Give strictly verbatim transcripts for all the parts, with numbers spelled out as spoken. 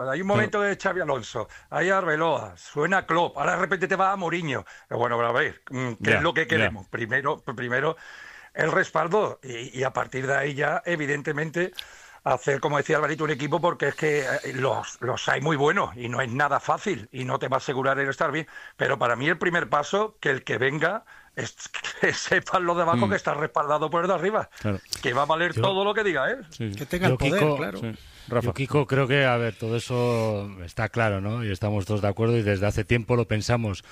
Hay un momento de Xavi Alonso, hay Arbeloa, suena Klopp, ahora de repente te va a Mourinho. Pero bueno, pero a ver, ¿qué Ya, es lo que ya. queremos? Primero, primero el respaldo y, y a partir de ahí ya, evidentemente, hacer, como decía Alvarito, un equipo, porque es que eh, los, los hay muy buenos y no es nada fácil y no te va a asegurar el estar bien. Pero para mí el primer paso, que el que venga, es que sepan los de abajo Mm. que está respaldado por el de arriba. Claro. Que va a valer Yo- todo lo que diga él. Sí, sí. Que tenga el Yo, poder, Kiko, claro. Sí. Rafa. Yo, Kiko, creo que, a ver, todo eso está claro, ¿no? Y estamos todos de acuerdo y desde hace tiempo lo pensamos.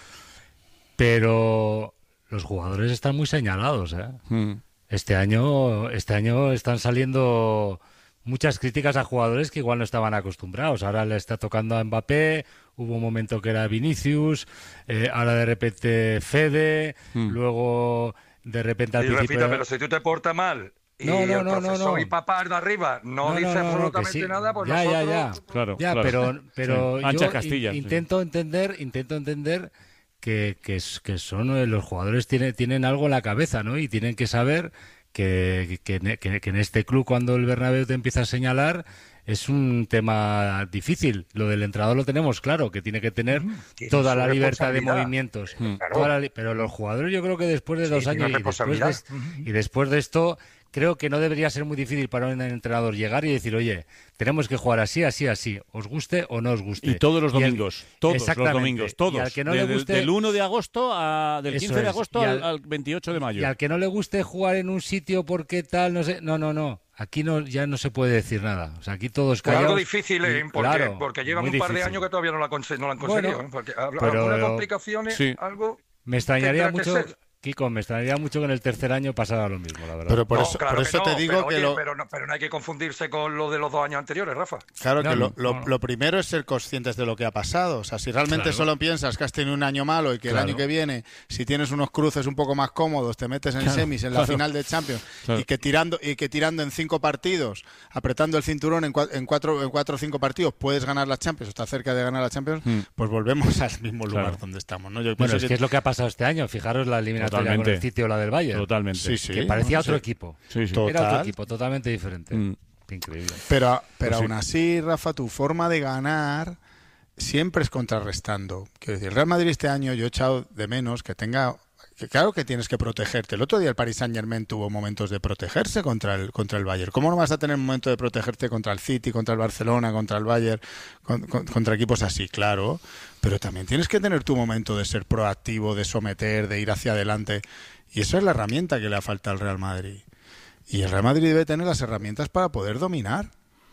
Pero los jugadores están muy señalados, ¿eh? Mm. Este año, este año están saliendo muchas críticas a jugadores que igual no estaban acostumbrados. Ahora le está tocando a Mbappé, hubo un momento que era Vinicius, eh, ahora de repente Fede, Mm. luego de repente al Y principio... repita, pero si tú te portas mal y No, no, el no, no, profesor no. y papá de arriba no, No, dice no, no, no, absolutamente que sí. nada, pues Ya, ya, nosotros... ya. Claro, Ya, claro. pero, pero Sí. Ancha yo Castilla, in- sí. intento entender, intento entender que, que, es- que son eh, los jugadores tienen, tienen algo en la cabeza, ¿no? Y tienen que saber que, que, que- que- que en este club, cuando el Bernabéu te empieza a señalar, es un tema difícil. Lo del entrenador lo tenemos claro, que tiene que tener Tiene toda su la libertad de responsabilidad. movimientos. Mm. Claro. Toda la li- pero los jugadores, yo creo que después de Sí, dos tiene años y después de, responsabilidad. y después de esto, creo que no debería ser muy difícil para un entrenador llegar y decir, oye, tenemos que jugar así, así, así, os guste o no os guste. Y todos los Y al- domingos, todos los Exactamente. domingos, Y todos. al que no De- le del- guste, del uno de agosto a del Eso quince de es. agosto Y al, al- al veintiocho de mayo. y al que no le guste jugar en un sitio porque tal, no sé, no, no, no. Aquí no, ya no se puede decir nada. O sea, aquí todos Pues callados. algo difícil, ¿eh? y- porque, claro, porque llevan muy un par de difícil. años que todavía no, la conse- no lo han conseguido. Bueno, ¿eh? Porque hab- pero- algunas complicaciones, sí. algo... Me extrañaría tendrá que mucho, ser. Kiko, me extrañaría mucho que en el tercer año pasara lo mismo, la verdad. Pero por No, eso, claro por que eso no, te digo pero, que oye, lo... pero, no, pero no hay que confundirse con lo de los dos años anteriores, Rafa. Claro No, que lo, no, lo- no, no. lo primero es ser conscientes de lo que ha pasado. O sea, si realmente Claro. solo piensas que has tenido un año malo y que Claro. el año que viene, si tienes unos cruces un poco más cómodos, te metes en Claro, semis, en la claro. final de Champions, Claro. y que tirando y que tirando en cinco partidos, apretando el cinturón en, cua- en cuatro en cuatro o cinco partidos, puedes ganar la Champions, o estás cerca de ganar la Champions, Mm. pues volvemos al mismo lugar Claro. donde estamos, ¿no? Yo Bueno, pienso es que- que es lo que ha pasado este año. Fijaros la eliminatoria con Totalmente. el City o la del Bayern. Totalmente. Sí, sí. Que parecía no otro sé. equipo. Sí, sí. Todo. Era otro Total. equipo, totalmente diferente. Mm. Qué increíble. Pero, pero Pues sí. aún así, Rafa, tu forma de ganar siempre es contrarrestando. Quiero decir, el Real Madrid este año yo he echado de menos que tenga... Que claro que tienes que protegerte. El otro día el Paris Saint-Germain tuvo momentos de protegerse contra el, contra el Bayern. ¿Cómo no vas a tener un momento de protegerte contra el City, contra el Barcelona, contra el Bayern, con- con- contra equipos así? Claro. Pero también tienes que tener tu momento de ser proactivo, de someter, de ir hacia adelante. Y eso es la herramienta que le falta al Real Madrid. Y el Real Madrid debe tener las herramientas para poder dominar.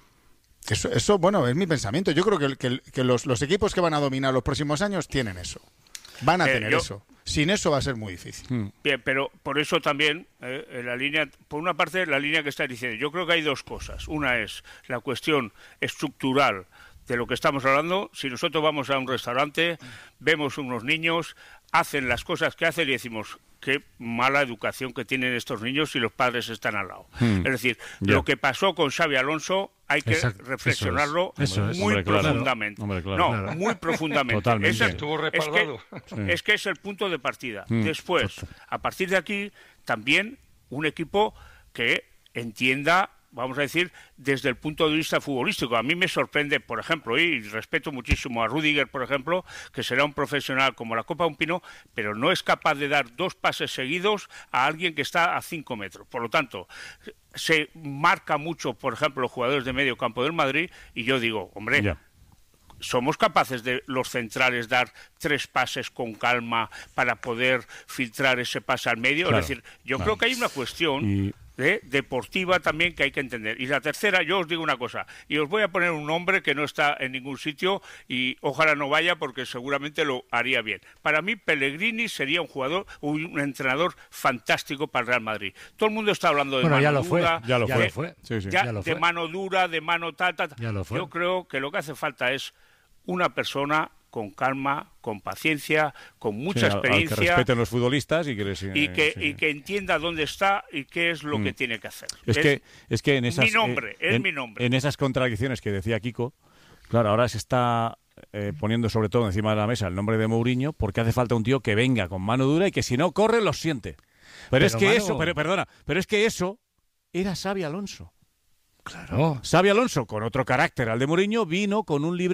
Eso, eso bueno, es mi pensamiento. Yo creo que, que- que los, los equipos que van a dominar los próximos años tienen eso. Van a Eh, tener yo- eso. Sin eso va a ser muy difícil. Mm. Bien, pero por eso también, eh, en la línea, por una parte, la línea que está diciendo, yo creo que hay dos cosas. Una es la cuestión estructural de lo que estamos hablando. Si nosotros vamos a un restaurante, vemos unos niños, hacen las cosas que hacen y decimos, qué mala educación que tienen estos niños y los padres están al lado. Hmm. Es decir, Ya. lo que pasó con Xavi Alonso hay que Exacto, reflexionarlo eso es, eso es. muy Hombre, claro. profundamente. Hombre, claro. No, Claro. muy profundamente. Totalmente. Esa- Estuvo es que- respaldado. Sí. es que es el punto de partida. Mm. Después, a partir de aquí, también un equipo que entienda, vamos a decir, desde el punto de vista futbolístico. A mí me sorprende, por ejemplo, y respeto muchísimo a Rüdiger, por ejemplo, que será un profesional como la Copa de un Pino, pero no es capaz de dar dos pases seguidos a alguien que está a cinco metros. Por lo tanto, se marca mucho, por ejemplo, los jugadores de medio campo del Madrid, y yo digo, hombre, Ya. somos capaces de los centrales dar tres pases con calma para poder filtrar ese pase al medio. Claro, es decir, yo claro. creo que hay una cuestión Y- de deportiva también que hay que entender. Y la tercera, yo os digo una cosa, y os voy a poner un nombre que no está en ningún sitio y ojalá no vaya porque seguramente lo haría bien. Para mí Pellegrini sería un jugador, un entrenador fantástico para el Real Madrid. Todo el mundo está hablando de Bueno, mano ya lo fue, dura, Ya lo ya fue. lo fue. Sí, sí. ya Ya lo de fue. mano dura, de mano tal, tal. Ya lo fue. Yo creo que lo que hace falta es una persona con calma, con paciencia, con mucha Sí, al- al que experiencia respeten los futbolistas y que les, y que sí. y que entienda dónde está y qué es lo Mm. que tiene que hacer. Es que, es que en esas, mi nombre, eh, es en, mi nombre. en esas contradicciones que decía Kiko, claro, ahora se está eh, poniendo sobre todo encima de la mesa el nombre de Mourinho porque hace falta un tío que venga con mano dura y que si no corre los siente. Pero, Pero, es que mano- eso, pero, perdona, pero es que eso era Xabi Alonso. Claro. Xabi Alonso, con otro carácter al de Mourinho, vino con un libre